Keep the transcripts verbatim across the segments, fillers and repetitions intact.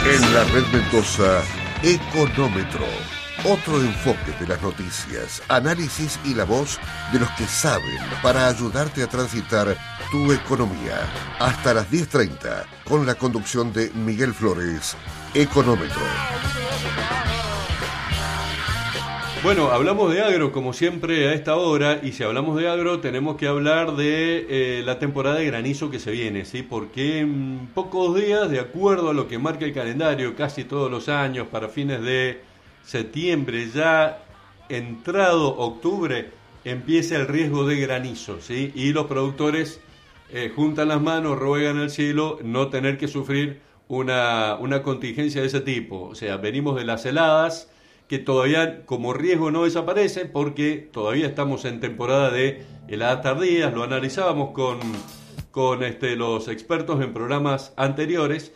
En la Red Mendoza, Económetro. Otro enfoque de las noticias, análisis y la voz de los que saben para ayudarte a transitar tu economía. Hasta las diez treinta, con la conducción de Miguel Flores, Económetro. Bueno, hablamos de agro como siempre a esta hora, y si hablamos de agro tenemos que hablar de eh, la temporada de granizo que se viene, ¿sí? Porque en pocos días, de acuerdo a lo que marca el calendario casi todos los años, para fines de septiembre, ya entrado octubre, empieza el riesgo de granizo, ¿sí? Y los productores eh, juntan las manos, ruegan al cielo no tener que sufrir una, una contingencia de ese tipo. O sea, venimos de las heladas, que todavía como riesgo no desaparece porque todavía estamos en temporada de heladas tardías, lo analizábamos con, con este, los expertos en programas anteriores,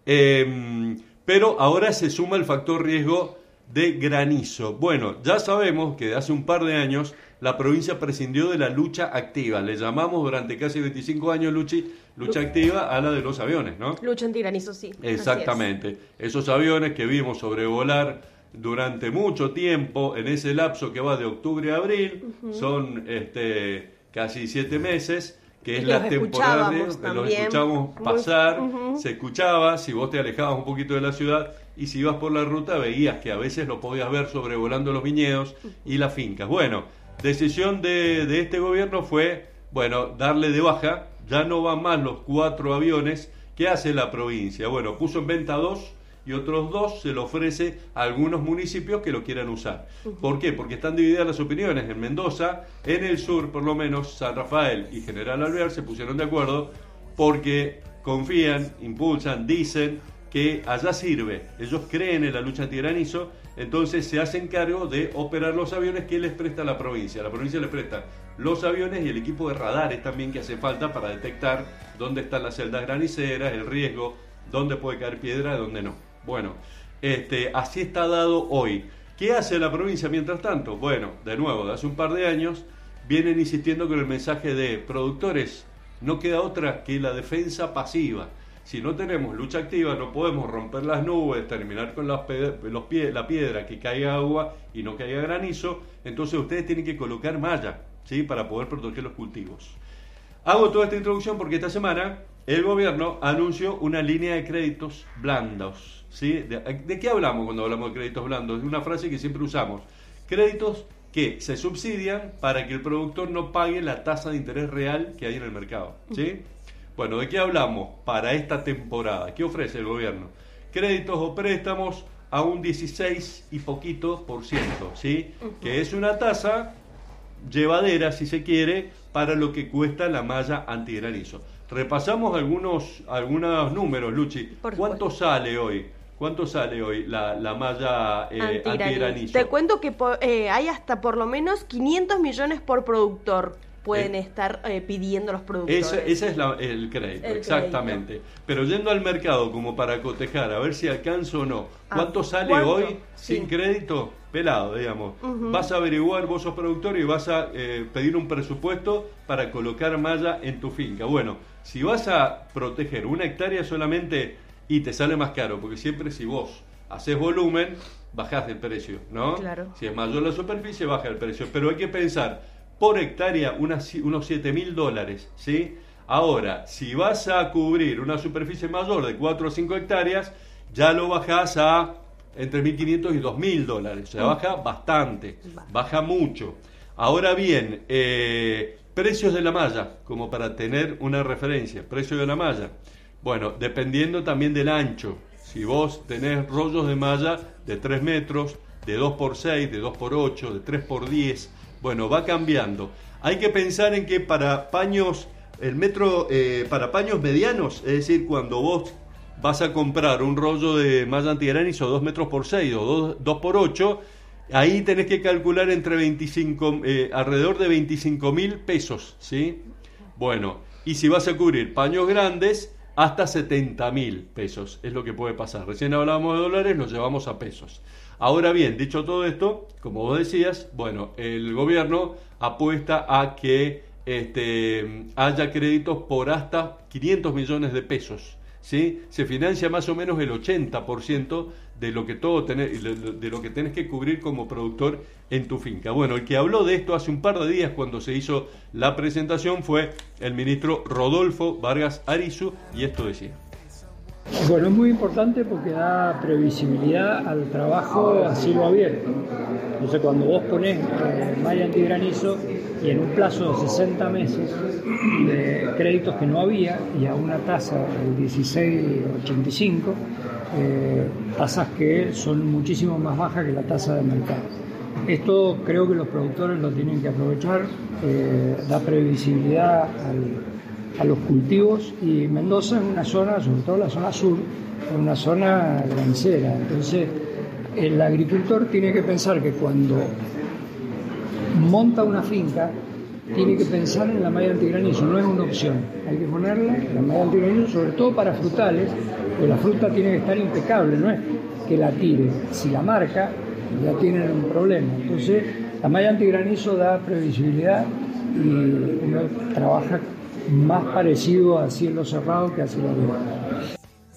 eh, pero ahora se suma el factor riesgo de granizo. Bueno, ya sabemos que de hace un par de años la provincia prescindió de la lucha activa, le llamamos durante casi veinticinco años luchi, lucha activa a la de los aviones, ¿no? Lucha antigranizo, sí. Exactamente, esos aviones que vimos sobrevolar durante mucho tiempo, en ese lapso que va de octubre a abril, uh-huh. son este, casi siete meses, que es la temporada de los escuchamos pasar, uh-huh. se escuchaba, si vos te alejabas un poquito de la ciudad y si ibas por la ruta veías que a veces lo podías ver sobrevolando los viñedos y las fincas. Bueno, decisión de, de este gobierno fue, bueno, darle de baja, ya no van más los cuatro aviones que hace la provincia. Bueno, puso en venta dos, y otros dos se lo ofrece a algunos municipios que lo quieran usar. Uh-huh. ¿Por qué? Porque están divididas las opiniones. En Mendoza, en el sur, por lo menos, San Rafael y General Alvear se pusieron de acuerdo porque confían, impulsan, dicen que allá sirve. Ellos creen en la lucha antigranizo, entonces se hacen cargo de operar los aviones que les presta la provincia. La provincia les presta los aviones y el equipo de radares también que hace falta para detectar dónde están las celdas graniceras, el riesgo, dónde puede caer piedra y dónde no. Bueno, este, así está dado hoy. ¿Qué hace la provincia mientras tanto? Bueno, de nuevo, de hace un par de años vienen insistiendo con el mensaje de productores, no queda otra que la defensa pasiva. Si no tenemos lucha activa, no podemos romper las nubes, terminar con las pe- los pie- la piedra, que caiga agua y no caiga granizo, entonces ustedes tienen que colocar malla, ¿sí? Para poder proteger los cultivos. Hago toda esta introducción porque esta semana el gobierno anunció una línea de créditos blandos. ¿Sí? ¿De, ¿De qué hablamos cuando hablamos de créditos blandos? Es una frase que siempre usamos. Créditos que se subsidian para que el productor no pague la tasa de interés real que hay en el mercado. ¿Sí? Bueno, ¿de qué hablamos para esta temporada? ¿Qué ofrece el gobierno? Créditos o préstamos a un dieciséis y poquito por ciento, ¿sí? Que es una tasa llevadera, si se quiere, para lo que cuesta la malla antigranizo. Repasamos algunos, algunos números, Luchi. ¿Cuánto sale hoy? ¿Cuánto sale hoy la, la malla eh, antigranizo? Te cuento que po, eh, hay hasta por lo menos quinientos millones por productor. Pueden eh, estar eh, pidiendo los productores. Ese, ese es la, el crédito, el exactamente. Crédito. Pero yendo al mercado como para cotejar, a ver si alcanza o no. ¿Cuánto ah, sale ¿cuánto? hoy sí. sin crédito? Pelado, digamos. Uh-huh. Vas a averiguar, vos sos productor y vas a eh, pedir un presupuesto para colocar malla en tu finca. Bueno, si vas a proteger una hectárea solamente y te sale más caro, porque siempre si vos haces volumen, bajás el precio, ¿no? Claro. Si es mayor la superficie, baja el precio. Pero hay que pensar, por hectárea, unas, unos siete mil dólares, ¿sí? Ahora, si vas a cubrir una superficie mayor de cuatro o cinco hectáreas, ya lo bajás a entre mil quinientos y dos mil dólares. O sea, baja bastante, baja mucho. Ahora bien, eh, precios de la malla, como para tener una referencia, precio de la malla. Bueno, dependiendo también del ancho. Si vos tenés rollos de malla de tres metros, de dos por seis, de dos por ocho, de tres por diez, bueno, va cambiando. Hay que pensar en que para paños, el metro, eh, para paños medianos, es decir, cuando vos vas a comprar un rollo de malla antigranizo dos metros por seis o dos por ocho, ahí tenés que calcular entre veinticinco, eh, alrededor de veinticinco mil pesos, ¿sí? Bueno, y si vas a cubrir paños grandes, hasta setenta mil pesos, es lo que puede pasar. Recién hablábamos de dólares, lo llevamos a pesos. Ahora bien, dicho todo esto, como vos decías, bueno, el gobierno apuesta a que este, haya créditos por hasta quinientos millones de pesos. ¿sí? Se financia más o menos el ochenta por ciento de lo que todo tenés, de lo que tenés que cubrir como productor en tu finca. Bueno, el que habló de esto hace un par de días cuando se hizo la presentación fue el ministro Rodolfo Vargas Arizu, y esto decía. Bueno, es muy importante porque da previsibilidad al trabajo a cielo abierto. Entonces, cuando vos ponés eh, malla antigranizo y en un plazo de sesenta meses de créditos que no había y a una tasa del dieciséis ochenta y cinco, eh, tasas que son muchísimo más bajas que la tasa de mercado. Esto creo que los productores lo tienen que aprovechar, eh, da previsibilidad al a los cultivos, y Mendoza es una zona, sobre todo la zona sur, es una zona granicera. Entonces el agricultor tiene que pensar que cuando monta una finca tiene que pensar en la malla antigranizo, no es una opción, hay que ponerla, la malla antigranizo, sobre todo para frutales, porque la fruta tiene que estar impecable, no es que la tire, si la marca ya tienen un problema. Entonces la malla antigranizo da previsibilidad y uno trabaja más parecido a cielo cerrado que a cielo abierto.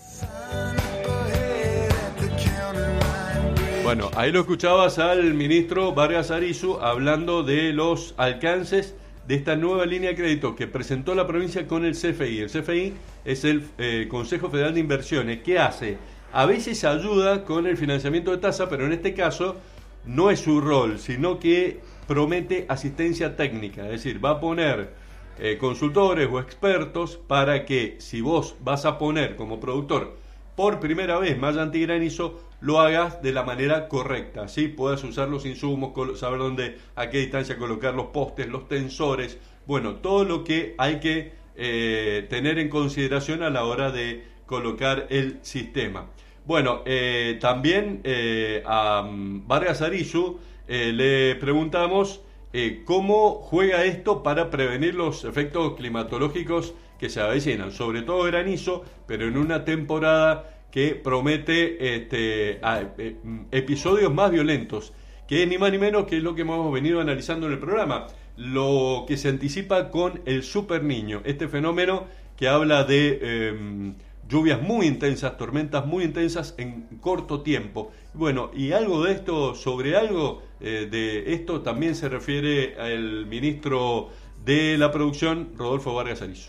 Bueno, ahí lo escuchabas al ministro Vargas Arizu hablando de los alcances de esta nueva línea de crédito que presentó la provincia con el C F I. El C F I es el eh, Consejo Federal de Inversiones. ¿Qué hace? A veces ayuda con el financiamiento de tasa, pero en este caso no es su rol, sino que promete asistencia técnica, es decir, va a poner Eh, consultores o expertos para que si vos vas a poner como productor por primera vez malla antigranizo, lo hagas de la manera correcta, ¿sí? Puedas usar los insumos, saber dónde, a qué distancia colocar los postes, los tensores, bueno, todo lo que hay que eh, tener en consideración a la hora de colocar el sistema. Bueno, eh, también eh, a Vargas Arizu eh, le preguntamos Eh, ¿cómo juega esto para prevenir los efectos climatológicos que se avecinan? Sobre todo granizo, pero en una temporada que promete este, a, eh, episodios más violentos, que es ni más ni menos que es lo que hemos venido analizando en el programa, lo que se anticipa con el Super Niño, este fenómeno que habla de eh, lluvias muy intensas, tormentas muy intensas en corto tiempo. Bueno, y algo de esto, sobre algo eh, de esto también se refiere al ministro de la producción, Rodolfo Vargas Arizu.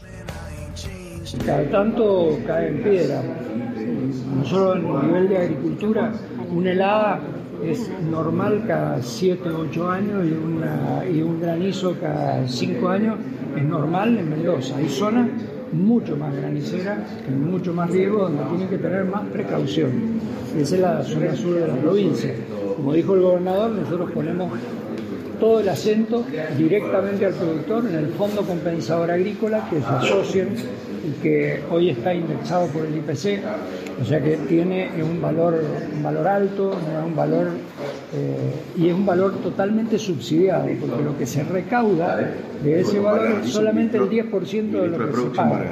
Cada tanto cae en piedra. Nosotros en el nivel de agricultura, una helada es normal cada siete u ocho años y, una, y un granizo cada cinco años es normal en Mendoza. Hay zonas mucho más graniceras, con mucho más riesgo, donde tienen que tener más precaución. Esa es la zona sur de la provincia. Como dijo el gobernador, nosotros ponemos todo el acento directamente al productor en el Fondo Compensador Agrícola, que se asocian y que hoy está indexado por el I P C, o sea que tiene un valor, un valor alto, no es un valor eh, y es un valor totalmente subsidiado, porque lo que se recauda de ese valor es solamente el diez por ciento de lo que se paga.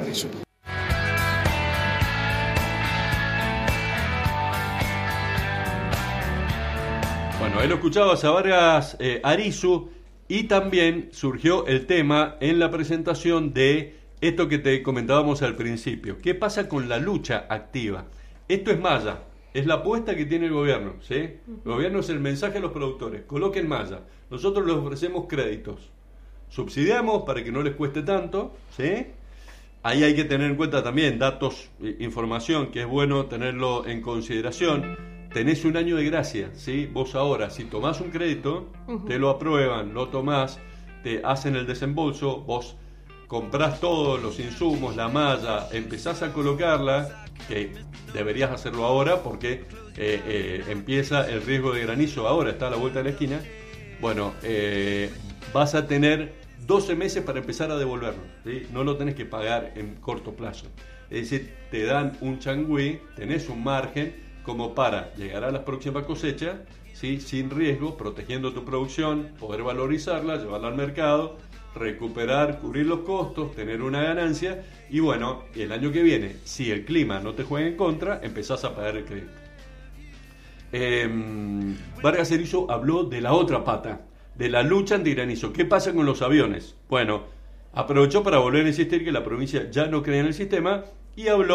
Bueno, ahí lo escuchabas a Vargas eh, Arizu, y también surgió el tema en la presentación de esto que te comentábamos al principio. ¿Qué pasa con la lucha activa? Esto es malla, es la apuesta que tiene el gobierno, ¿sí? El gobierno es el mensaje a los productores, coloquen malla. Nosotros les ofrecemos créditos, subsidiamos para que no les cueste tanto, ¿sí? Ahí hay que tener en cuenta también datos, información, que es bueno tenerlo en consideración. Tenés un año de gracia, ¿sí? Vos ahora, si tomás un crédito, uh-huh. te lo aprueban, lo tomás, te hacen el desembolso, vos comprás todos los insumos, la malla, empezás a colocarla, que deberías hacerlo ahora porque eh, eh, empieza el riesgo de granizo ahora, está a la vuelta de la esquina. Bueno, eh, vas a tener doce meses para empezar a devolverlo, ¿sí? No lo tenés que pagar en corto plazo. Es decir, te dan un changüí, tenés un margen como para llegar a las próximas cosechas, ¿sí? Sin riesgo, protegiendo tu producción, poder valorizarla, llevarla al mercado, recuperar, cubrir los costos, tener una ganancia, y bueno, el año que viene, si el clima no te juega en contra, empezás a pagar el crédito. Eh, Vargas Arizu habló de la otra pata, de la lucha antigranizo. ¿Qué pasa con los aviones? Bueno, aprovechó para volver a insistir que la provincia ya no cree en el sistema y habló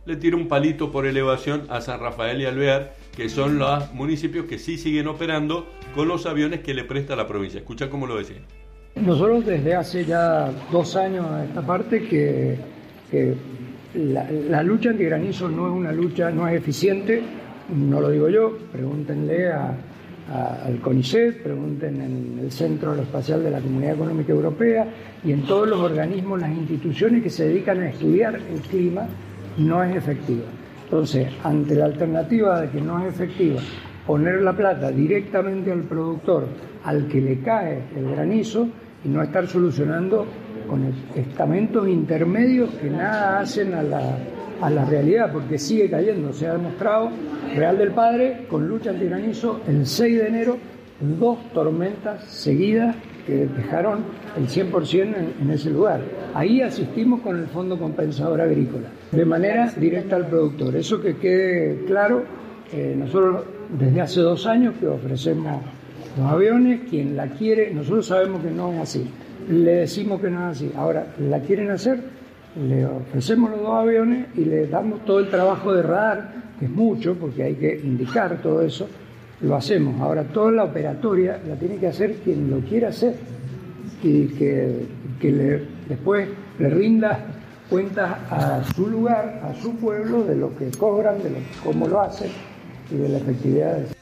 le tira un palito por elevación a San Rafael y Alvear, que son los municipios que sí siguen operando con los aviones que le presta la provincia. Escucha cómo lo decía. Nosotros desde hace ya dos años a esta parte que, que la, la lucha antigranizo no es una lucha, no es eficiente, no lo digo yo, pregúntenle a, a, al CONICET, pregunten en el Centro Aeroespacial de la Comunidad Económica Europea y en todos los organismos, las instituciones que se dedican a estudiar el clima, no es efectiva. Entonces, ante la alternativa de que no es efectiva, poner la plata directamente al productor, al que le cae el granizo, y no estar solucionando con estamentos intermedios que nada hacen a la, a la realidad, porque sigue cayendo. Se ha demostrado, Real del Padre, con lucha antigranizo, el seis de enero, dos tormentas seguidas que dejaron el cien por ciento en, en ese lugar. Ahí asistimos con el Fondo Compensador Agrícola, de manera directa al productor. Eso que quede claro, eh, nosotros desde hace dos años que ofrecemos los aviones, quien la quiere, nosotros sabemos que no es así, le decimos que no es así, ahora la quieren hacer, le ofrecemos los dos aviones y le damos todo el trabajo de radar, que es mucho porque hay que indicar todo eso, lo hacemos. Ahora toda la operatoria la tiene que hacer quien lo quiera hacer y que, que le, después le rinda cuentas a su lugar, a su pueblo, de lo que cobran, de lo, cómo lo hacen y de la efectividad de eso.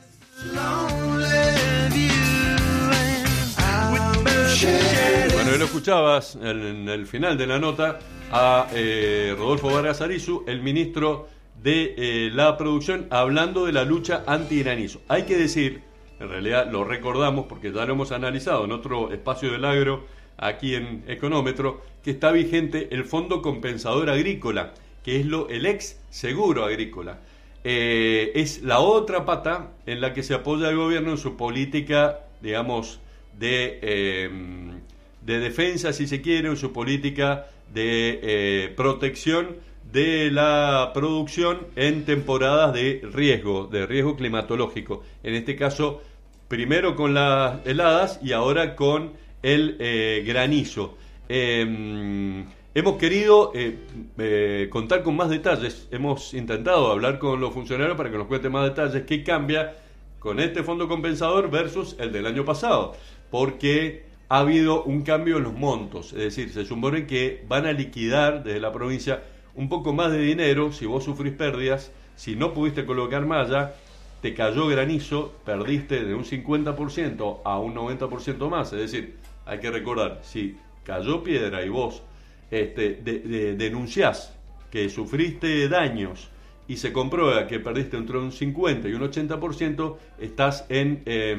Bueno, lo escuchabas en el final de la nota a eh, Rodolfo Vargas Arizu, el ministro de eh, la producción, hablando de la lucha antigranizo. Hay que decir, en realidad lo recordamos porque ya lo hemos analizado en otro espacio del agro aquí en Económetro, que está vigente el Fondo Compensador Agrícola, que es lo el ex seguro agrícola. Eh, es la otra pata en la que se apoya el gobierno en su política, digamos, de, eh, de defensa, si se quiere, en su política de eh, protección de la producción en temporadas de riesgo, de riesgo climatológico. En este caso, primero con las heladas y ahora con el eh, granizo. Eh, hemos querido eh, eh, contar con más detalles, hemos intentado hablar con los funcionarios para que nos cuenten más detalles, qué cambia con este fondo compensador versus el del año pasado, porque ha habido un cambio en los montos, es decir, se supone que van a liquidar desde la provincia un poco más de dinero si vos sufrís pérdidas, si no pudiste colocar malla, te cayó granizo, perdiste de un cincuenta por ciento a un noventa por ciento más, es decir, hay que recordar, si cayó piedra y vos este, de, de, denunciás que sufriste daños y se comprueba que perdiste entre un cincuenta y un ochenta por ciento, estás en, eh,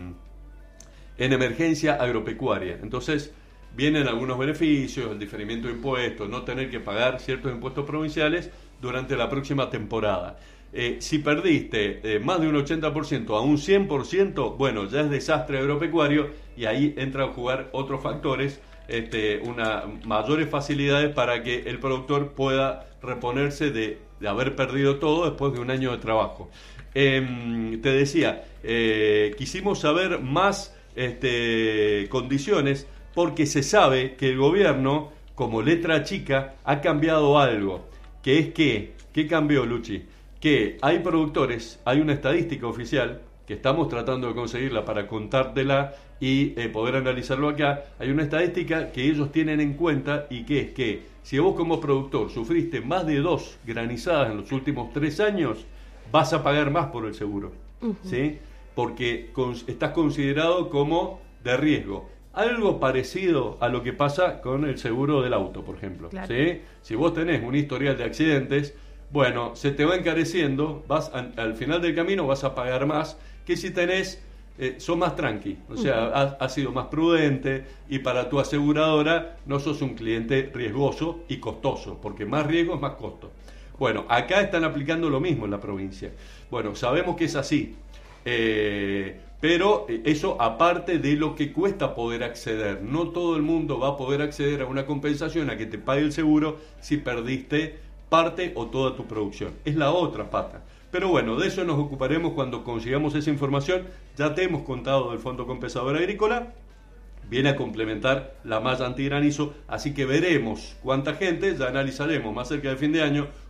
en emergencia agropecuaria. Entonces, vienen algunos beneficios, el diferimiento de impuestos, no tener que pagar ciertos impuestos provinciales durante la próxima temporada. Eh, si perdiste eh, más de un ochenta por ciento a un cien por ciento, bueno, ya es desastre agropecuario y ahí entran a jugar otros factores, este, una, mayores facilidades para que el productor pueda reponerse de, de haber perdido todo después de un año de trabajo. Eh, te decía, eh, quisimos saber más este, condiciones porque se sabe que el gobierno, como letra chica, ha cambiado algo, que es que, ¿qué cambió, Luchi? Que hay productores, hay una estadística oficial, que estamos tratando de conseguirla para contártela y eh, poder analizarlo acá, hay una estadística que ellos tienen en cuenta y que es que si vos como productor sufriste más de dos granizadas en los últimos tres años, vas a pagar más por el seguro, uh-huh. ¿sí? Porque con, estás considerado como de riesgo. Algo parecido a lo que pasa con el seguro del auto, por ejemplo. Claro. ¿Sí? Si vos tenés un historial de accidentes, bueno, se te va encareciendo, vas a, al final del camino vas a pagar más que si tenés, eh, sos más tranqui, o sea, uh-huh. has, has sido más prudente y para tu aseguradora no sos un cliente riesgoso y costoso, porque más riesgo es más costo. Bueno, acá están aplicando lo mismo en la provincia. Bueno, sabemos que es así. Eh, pero eso aparte de lo que cuesta poder acceder. No todo el mundo va a poder acceder a una compensación, a que te pague el seguro si perdiste parte o toda tu producción. Es la otra pata. Pero bueno, de eso nos ocuparemos cuando consigamos esa información. Ya te hemos contado del Fondo Compensador Agrícola. Viene a complementar la malla antigranizo, así que veremos cuánta gente, ya analizaremos más cerca del fin de año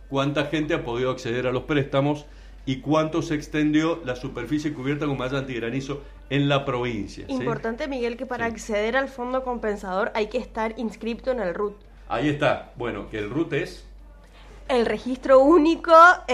cuánta gente ha podido acceder a los préstamos y cuánto se extendió la superficie cubierta con malla antigranizo en la provincia. Importante, ¿sí? Miguel, que para sí. acceder al fondo compensador hay que estar inscripto en el R U T. Ahí está. Bueno, que el R U T es... el registro único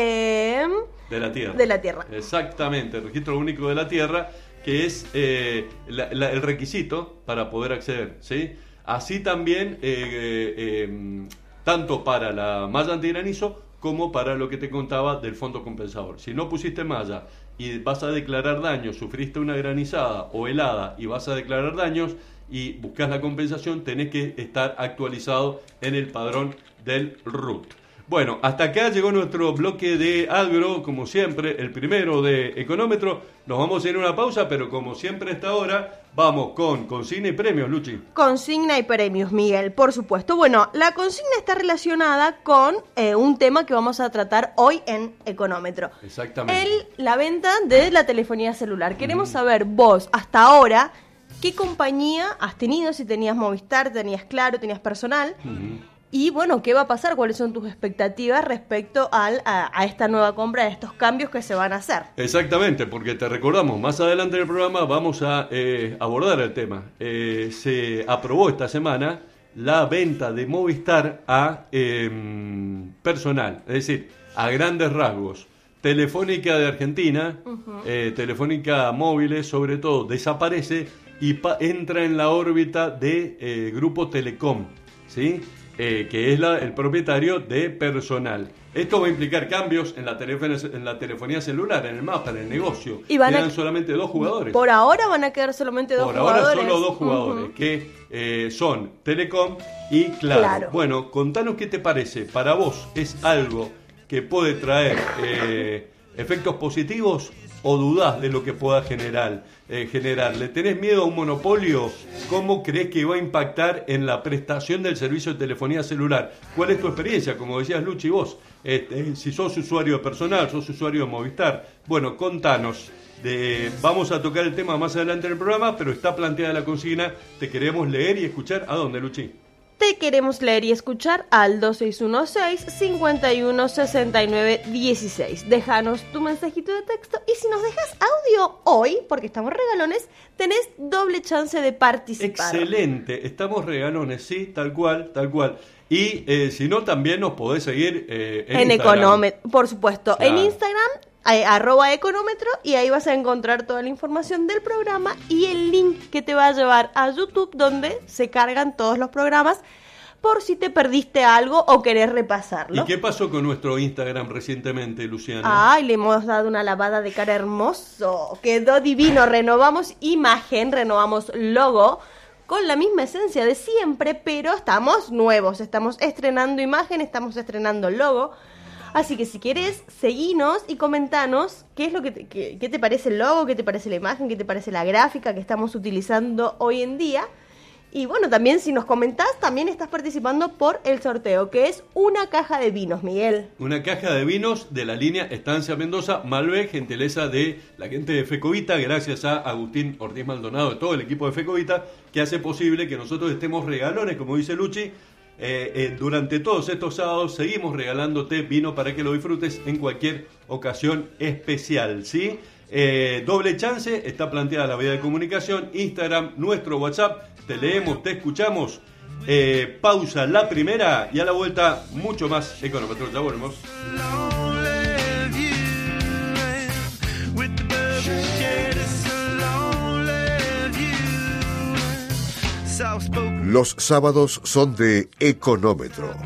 eh, de la tierra. De la tierra. Exactamente, el registro único de la tierra, que es eh, la, la, el requisito para poder acceder, ¿sí? Así también, eh, eh, eh, tanto para la malla antigranizo como para lo que te contaba del fondo compensador. Si no pusiste malla y vas a declarar daños, sufriste una granizada o helada y vas a declarar daños y buscas la compensación, tenés que estar actualizado en el padrón del R U T. Bueno, hasta acá llegó nuestro bloque de agro, como siempre, el primero de Económetro. Nos vamos a ir a una pausa, pero como siempre a esta hora, vamos con consigna y premios, Luchi. Consigna y premios, Miguel, por supuesto. Bueno, la consigna está relacionada con eh, un tema que vamos a tratar hoy en Económetro. Exactamente. El, la venta de la telefonía celular. Queremos mm. saber vos, hasta ahora, qué compañía has tenido, si tenías Movistar, tenías Claro, tenías Personal. Mm. Y bueno, ¿qué va a pasar? ¿Cuáles son tus expectativas respecto al, a, a esta nueva compra, a estos cambios que se van a hacer? Exactamente, porque te recordamos, más adelante en el programa vamos a eh, abordar el tema. Eh, se aprobó esta semana la venta de Movistar a eh, Personal, es decir, a grandes rasgos. Telefónica de Argentina, uh-huh. eh, Telefónica Móviles sobre todo, desaparece y pa- entra en la órbita de eh, Grupo Telecom, ¿sí? Eh, que es la, el propietario de Personal. Esto va a implicar cambios en la, telefonía, en la telefonía celular, en el mapa, en el negocio. Y van Quedan a, solamente dos jugadores. Por ahora van a quedar solamente dos por jugadores. Por ahora solo dos jugadores, uh-huh. que eh, son Telecom y Claro. claro. Bueno, contanos qué te parece. ¿Para vos es algo que puede traer eh, efectos positivos o dudás de lo que pueda generar, eh, generar? ¿Le tenés miedo a un monopolio? ¿Cómo crees que va a impactar en la prestación del servicio de telefonía celular? ¿Cuál es tu experiencia? Como decías, Luchi, vos, este, si sos usuario de Personal, sos usuario de Movistar. Bueno, contanos. De, vamos a tocar el tema más adelante en el programa, pero está planteada la consigna. Te queremos leer y escuchar. ¿A dónde, Luchi? Te queremos leer y escuchar al dos seis uno seis, cinco uno, seis nueve uno seis. Déjanos tu mensajito de texto y si nos dejas audio hoy, porque estamos regalones, tenés doble chance de participar. Excelente, estamos regalones, sí, tal cual, tal cual. Y eh, si no, también nos podés seguir eh, en, en Instagram. Económetro, por supuesto, claro. En Instagram, eh, arroba Económetro, y ahí vas a encontrar toda la información del programa y el link que te va a llevar a YouTube, donde se cargan todos los programas, por si te perdiste algo o querés repasarlo. ¿Y qué pasó con nuestro Instagram recientemente, Luciana? Ay, le hemos dado una lavada de cara hermoso. Quedó divino. Renovamos imagen, renovamos logo, con la misma esencia de siempre, pero estamos nuevos. Estamos estrenando imagen, estamos estrenando logo. Así que si querés, seguinos y comentanos qué es lo que te, qué, qué te parece el logo, qué te parece la imagen, qué te parece la gráfica que estamos utilizando hoy en día. Y bueno, también si nos comentás, también estás participando por el sorteo, que es una caja de vinos, Miguel. Una caja de vinos de la línea Estancia Mendoza Malbec, gentileza de la gente de Fecovita, gracias a Agustín Ortiz Maldonado, de todo el equipo de Fecovita, que hace posible que nosotros estemos regalones, como dice Luchi. Eh, eh, durante todos estos sábados seguimos regalándote vino para que lo disfrutes en cualquier ocasión especial, ¿sí? Eh, doble chance, está planteada la vía de comunicación, Instagram, nuestro WhatsApp, te leemos, te escuchamos. Eh, pausa la primera y a la vuelta mucho más Económetro. Ya volvemos. Los sábados son de Económetro.